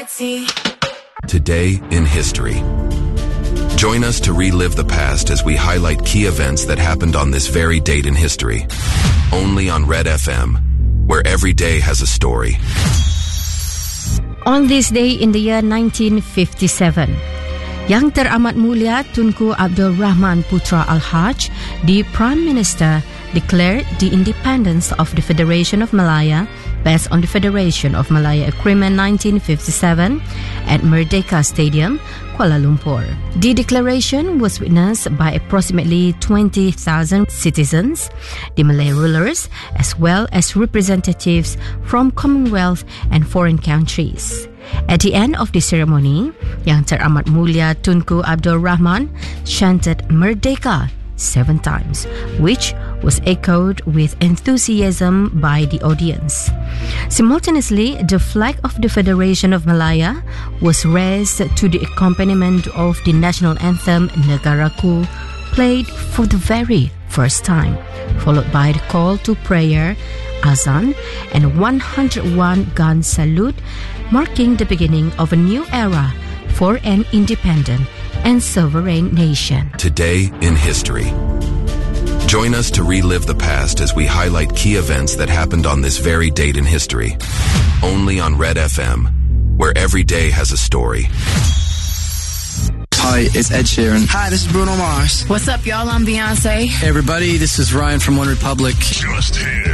Today in history. Join us to relive the past as we highlight key events that happened on this very date in history. Only on Red FM, where every day has a story. On this day in the year 1957, Yang Teramat Mulia Tunku Abdul Rahman Putra Al-Haj, the Prime Minister, declared the independence of the Federation of Malaya based on the Federation of Malaya Agreement 1957 at Merdeka Stadium, Kuala Lumpur. The declaration was witnessed by approximately 20,000 citizens, the Malay rulers, as well as representatives from Commonwealth and foreign countries. At the end of the ceremony, Yang Teramat Mulia Tunku Abdul Rahman chanted Merdeka 7 times, which was echoed with enthusiasm by the audience. Simultaneously, the flag of the Federation of Malaya was raised to the accompaniment of the national anthem Negaraku, played for the very first time, followed by the call to prayer, azan, and 101 gun salute, marking the beginning of a new era for an independent and sovereign nation. Today in history. Join us to relive the past as we highlight key events that happened on this very date in history. Only on Red FM, where every day has a story. Hi, it's Ed Sheeran. Hi, this is Bruno Mars. What's up, y'all? I'm Beyonce. Hey, everybody, this is Ryan from One Republic. Just here.